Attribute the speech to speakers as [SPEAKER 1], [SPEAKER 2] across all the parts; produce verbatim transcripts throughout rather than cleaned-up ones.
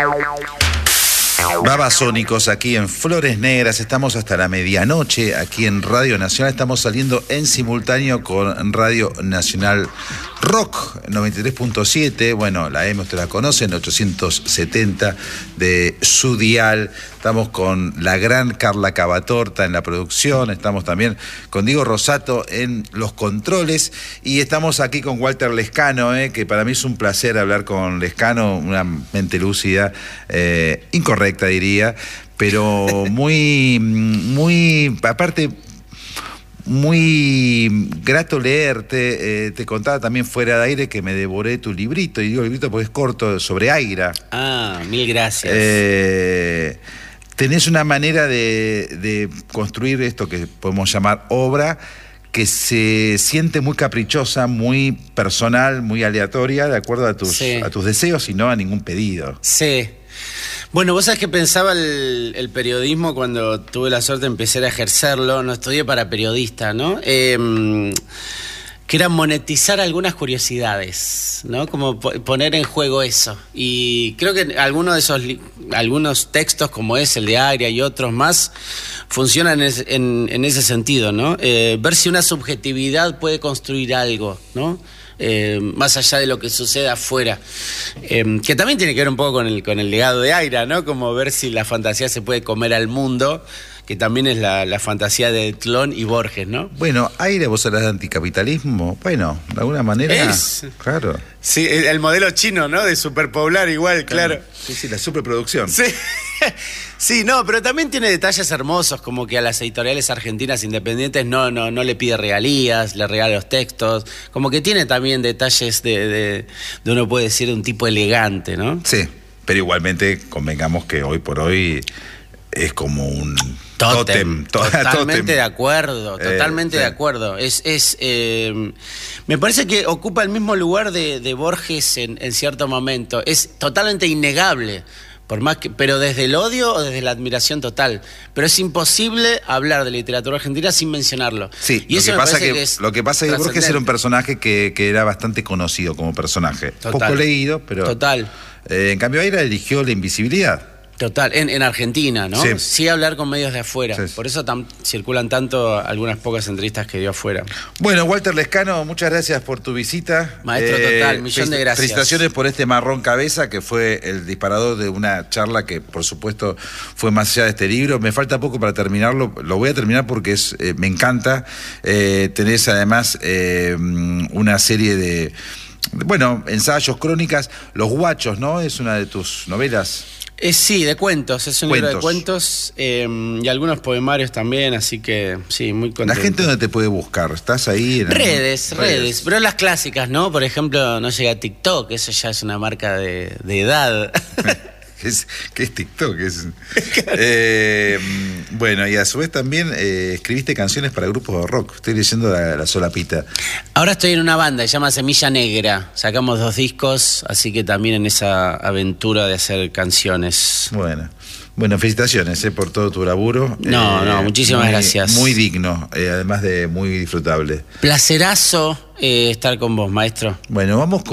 [SPEAKER 1] Babasónicos aquí en Flores Negras, estamos hasta la medianoche aquí en Radio Nacional, estamos saliendo en simultáneo con Radio Nacional Rock noventa y tres punto siete, bueno, la M usted la conoce, en ochocientos setenta de su dial. Estamos con la gran Carla Cavatorta en la producción, estamos también con Diego Rosato en los controles y estamos aquí con Walter Lescano, eh, que para mí es un placer hablar con Lescano, una mente lúcida, eh, incorrecta diría, pero muy, muy, aparte... muy grato leerte. Eh, te contaba también fuera de aire que me devoré tu librito, y digo librito porque es corto, sobre Aira.
[SPEAKER 2] Ah, mil gracias.
[SPEAKER 1] Eh, tenés una manera de, de construir esto que podemos llamar obra, que se siente muy caprichosa, muy personal, muy aleatoria, de acuerdo a tus, sí. a tus deseos y no a ningún pedido.
[SPEAKER 2] Sí. Bueno, vos sabés que pensaba el, el periodismo cuando tuve la suerte de empezar a ejercerlo, no estudié para periodista, ¿no? Eh, que era monetizar algunas curiosidades, ¿no? Como poner en juego eso. Y creo que algunos de esos, algunos textos como es el de Aira y otros más, funcionan en, en, en ese sentido, ¿no? Eh, ver si una subjetividad puede construir algo, ¿no? Eh, más allá de lo que sucede afuera, eh, que también tiene que ver un poco con el, con el legado de Aira, ¿no? Como ver si la fantasía se puede comer al mundo, que también es la, la fantasía de Tlón y Borges, ¿no?
[SPEAKER 1] Bueno, Aira, vos hablas de anticapitalismo, bueno, de alguna manera...
[SPEAKER 2] Es,
[SPEAKER 1] claro.
[SPEAKER 2] Sí, el modelo chino, ¿no? De superpoblar igual, claro. claro.
[SPEAKER 1] Sí, sí, la superproducción.
[SPEAKER 2] Sí. Sí, no, pero también tiene detalles hermosos, como que a las editoriales argentinas independientes no, no, no le pide regalías, le regala los textos, como que tiene también detalles de, de, de uno puede decir, de un tipo elegante, ¿no?
[SPEAKER 1] Sí, pero igualmente convengamos que hoy por hoy es como un tótem.
[SPEAKER 2] Tótem, totalmente
[SPEAKER 1] tótem.
[SPEAKER 2] de acuerdo, totalmente eh, sí. de acuerdo. Es, es, eh, me parece que ocupa el mismo lugar de, de Borges en, en cierto momento. Es totalmente innegable. Por más que, pero desde el odio o desde la admiración total. Pero es imposible hablar de literatura argentina sin mencionarlo.
[SPEAKER 1] Sí, y lo, eso que pasa que, que es lo que pasa es que Borges era un personaje que, que era bastante conocido como personaje. Total. Poco leído, pero...
[SPEAKER 2] Total.
[SPEAKER 1] Eh, en cambio, Aira eligió la invisibilidad.
[SPEAKER 2] Total, en, en Argentina, ¿no?
[SPEAKER 1] Sí.
[SPEAKER 2] Sí hablar con medios de afuera.
[SPEAKER 1] Sí.
[SPEAKER 2] Por eso tam, circulan tanto algunas pocas entrevistas que dio afuera.
[SPEAKER 1] Bueno, Walter Lescano, muchas gracias por tu visita.
[SPEAKER 2] Maestro, eh, total, millón de gracias.
[SPEAKER 1] Felicitaciones por este marrón cabeza, que fue el disparador de una charla que, por supuesto, fue más allá de este libro. Me falta poco para terminarlo, lo voy a terminar porque es, eh, me encanta. Eh, tenés además eh, una serie de, bueno, ensayos, crónicas. Los Guachos, ¿no? Es una de tus novelas.
[SPEAKER 2] Eh, sí, de cuentos, es un
[SPEAKER 1] cuentos.
[SPEAKER 2] libro de cuentos eh, y algunos poemarios también, así que sí, muy contento.
[SPEAKER 1] ¿La gente dónde te puede buscar? ¿Estás ahí? En
[SPEAKER 2] redes, el... redes, redes, pero las clásicas, ¿no? Por ejemplo, no llega a TikTok, eso ya es una marca de, de edad.
[SPEAKER 1] ¿Qué es, qué es TikTok? Es, eh, bueno, y a su vez también eh, escribiste canciones para grupos de rock. Estoy leyendo la, la solapita.
[SPEAKER 2] Ahora estoy en una banda, se llama Semilla Negra. Sacamos dos discos, así que también en esa aventura de hacer canciones.
[SPEAKER 1] Bueno. Bueno, felicitaciones eh, por todo tu laburo.
[SPEAKER 2] No, eh, no, muchísimas
[SPEAKER 1] muy,
[SPEAKER 2] gracias.
[SPEAKER 1] Muy digno, eh, además de muy disfrutable.
[SPEAKER 2] Placerazo eh, estar con vos, maestro.
[SPEAKER 1] Bueno, vamos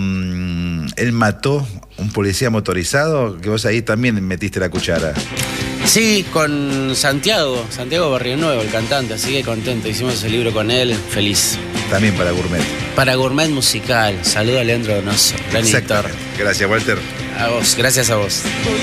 [SPEAKER 1] con Él mató, un policía motorizado, que vos ahí también metiste la cuchara.
[SPEAKER 2] Sí, con Santiago, Santiago Barrionuevo, el cantante, así que contento. Hicimos el libro con él, feliz.
[SPEAKER 1] También para Gourmet.
[SPEAKER 2] Para Gourmet Musical. Saludo a Leandro Donoso, gran editor.
[SPEAKER 1] Gracias, Walter.
[SPEAKER 2] A vos, gracias a vos.